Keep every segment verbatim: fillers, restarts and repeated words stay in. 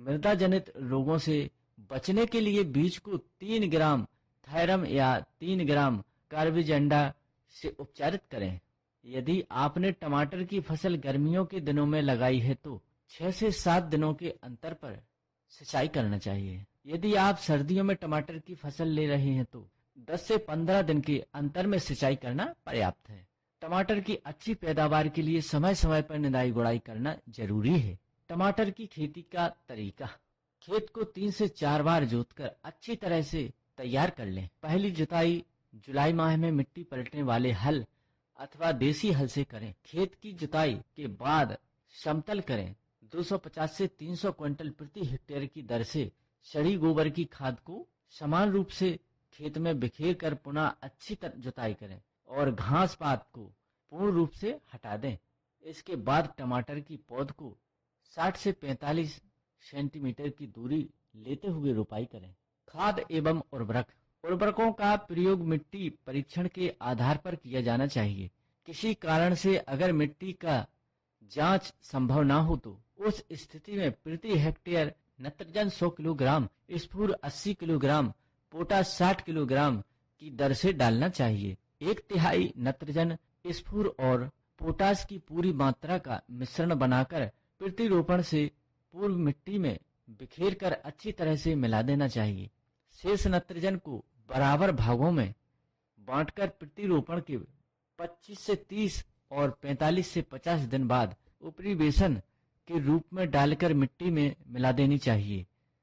मृदा जनित रोगों से बचने के लिए बीज को तीन ग्राम थायरम या तीन ग्राम कार्बिजेंडा से उपचारित करें। यदि आपने टमाटर की फसल गर्मियों के दिनों में लगाई है तो छह से सात दिनों के अंतर पर सिंचाई करना चाहिए। यदि आप सर्दियों में टमाटर की फसल ले रहे हैं तो दस से पंद्रह दिन के अंतर में सिंचाई करना पर्याप्त है। टमाटर की अच्छी पैदावार के लिए समय समय पर निदाई गुड़ाई करना जरूरी है। टमाटर की खेती का तरीका, खेत को तीन से चार बार जोतकर अच्छी तरह से तैयार कर लें। पहली जुताई जुलाई माह में मिट्टी पलटने वाले हल अथवा देसी हल से करें। खेत की जुताई के बाद समतल करें। दो सौ पचास से तीन सौ क्विंटल प्रति हेक्टेयर की दर से सड़ी गोबर की खाद को समान रूप से खेत में बिखेर कर पुनः अच्छी तरह जुताई करें और घास पात को पूर्ण रूप से हटा दें। इसके बाद टमाटर की पौध को साठ से पैंतालीस सेंटीमीटर की दूरी लेते हुए रोपाई करें। खाद एवं उर्वरक, उर्वरकों का प्रयोग मिट्टी परीक्षण के आधार पर किया जाना चाहिए। किसी कारण से अगर मिट्टी का जांच संभव न हो तो उस स्थिति में प्रति हेक्टेयर नत्रजन सौ किलोग्राम, स्फूर अस्सी किलोग्राम, पोटाश साठ किलोग्राम की दर से डालना चाहिए। एक तिहाई नत्रजन, स्फूर और पोटाश की पूरी मात्रा का मिश्रण बनाकर प्रतिरोपण से पूर्व मिट्टी में बिखेर कर अच्छी तरह से मिला देना चाहिए। शेष नत्रजन को बराबर भागों में बांटकर प्रतिरोपण के पच्चीस से तीस और पैंतालीस से पचास दिन बाद ऊपरी बेसन के रूप में डालकर मिट्टी में मिला देनी चाहिए।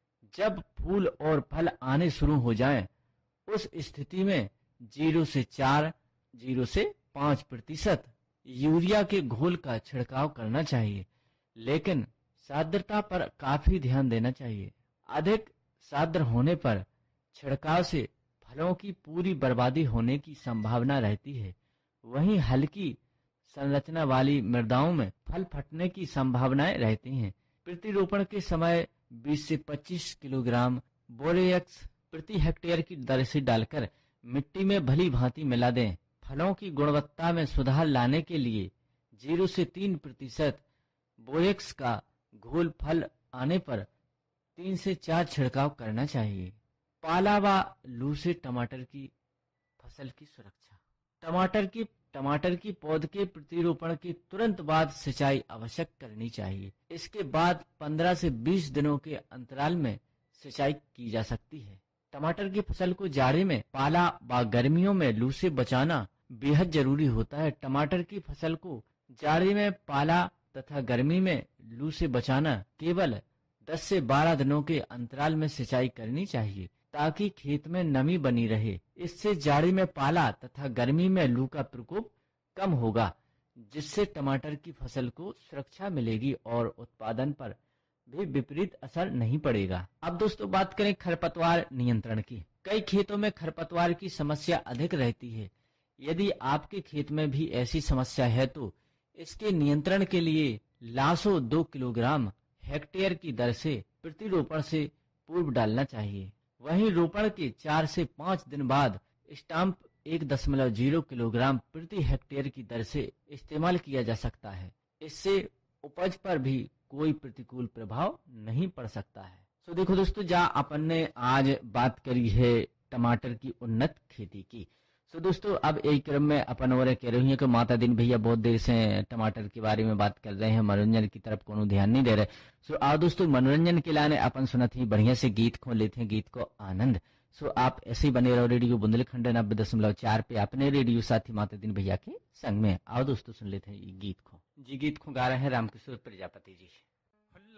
जब फूल और फल आने शुरू हो जाएं, उस स्थिति में जीरो से चार, जीरो से पाँच प्रतिशत यूरिया के घोल का छिड़काव करना चाहिए, लेकिन साद्रता पर काफी ध्यान देना चाहिए। अधिक साद्र होने पर छिड़काव से फलों की पूरी बर्बादी होने की संभावना रहती है। वहीं हल्की संरचना वाली मृदाओं में फल फटने की संभावनाएं रहती हैं। प्रतिरोपण के समय बीस से पच्चीस किलोग्राम बोरेक्स प्रति हेक्टेयर की दर से डालकर मिट्टी में भली भांति मिला दें। फलों की गुणवत्ता में सुधार लाने के लिए जीरो से तीन प्रतिशत बोरेक्स का घोल फल आने पर तीन से चार छिड़काव करना चाहिए। पाला व लू से टमाटर की फसल की सुरक्षा, टमाटर की टमाटर की पौध के प्रतिरोपण के तुरंत बाद सिंचाई आवश्यक करनी चाहिए। इसके बाद पंद्रह से बीस दिनों के अंतराल में सिंचाई की जा सकती है। टमाटर की फसल को जाड़े में पाला व गर्मियों में लू से बचाना बेहद जरूरी होता है। टमाटर की फसल को जाड़े में पाला तथा गर्मी में लू से बचाना केवल दस से बारह दिनों के अंतराल में सिंचाई करनी चाहिए ताकि खेत में नमी बनी रहे। इससे जाड़े में पाला तथा गर्मी में लू का प्रकोप कम होगा, जिससे टमाटर की फसल को सुरक्षा मिलेगी और उत्पादन पर भी विपरीत असर नहीं पड़ेगा। अब दोस्तों बात करें खरपतवार नियंत्रण की। कई खेतों में खरपतवार की समस्या अधिक रहती है। यदि आपके खेत में भी ऐसी समस्या है तो इसके नियंत्रण के लिए लासो दो किलोग्राम हेक्टेयर की दर से प्रतिरोपण से पूर्व डालना चाहिए। वहीं रोपण के चार से पाँच दिन बाद स्टाम्प एक दशमलव जीरो किलोग्राम प्रति हेक्टेयर की दर से इस्तेमाल किया जा सकता है। इससे उपज पर भी कोई प्रतिकूल प्रभाव नहीं पड़ सकता है। तो देखो दोस्तों, जहाँ अपन ने आज बात करी है टमाटर की उन्नत खेती की। तो दोस्तों अब एक क्रम में अपन और कह रही है कि माता दिन भैया बहुत देर से टमाटर के बारे में बात कर रहे हैं, मनोरंजन की तरफ कोनो ध्यान नहीं दे रहे। सो आओ दोस्तों, मनोरंजन के लाने अपन सुनत ही बढ़िया से गीत खो लेते हैं, गीत को आनंद। सो आप ऐसे ही बने रहो रेडियो बुंदेलखंड नब्बे दशमलव चार पे अपने रेडियो साथी माता दिन भैया के संग में। आओ दोस्तों सुन लेते हैं ये गीत खो। जी गीत खो गा रहे हैं रामकिशोर प्रजापति जी।